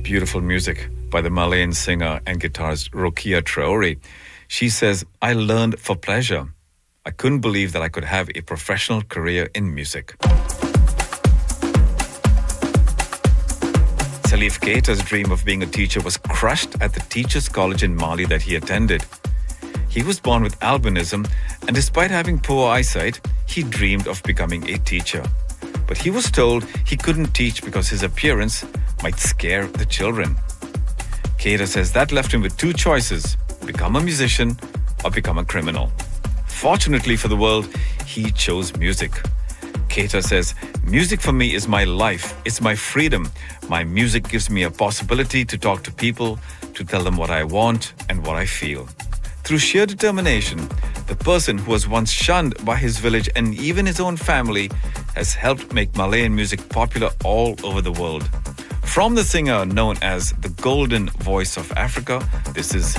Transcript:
Beautiful music by the Malayan singer and guitarist Rokia Traore. She says, I learned for pleasure. I couldn't believe that I could have a professional career in music. Salif Keita's dream of being a teacher was crushed at the Teachers College in Mali that he attended. He was born with albinism, and despite having poor eyesight, he dreamed of becoming a teacher. But he was told he couldn't teach because his appearance might scare the children. Keita says that left him with two choices: become a musician or become a criminal. Fortunately for the world, he chose music. Keita says, music for me is my life. It's my freedom. My music gives me a possibility to talk to people, to tell them what I want and what I feel. Through sheer determination, the person who was once shunned by his village and even his own family has helped make Malayan music popular all over the world. From the singer known as the Golden Voice of Africa, this is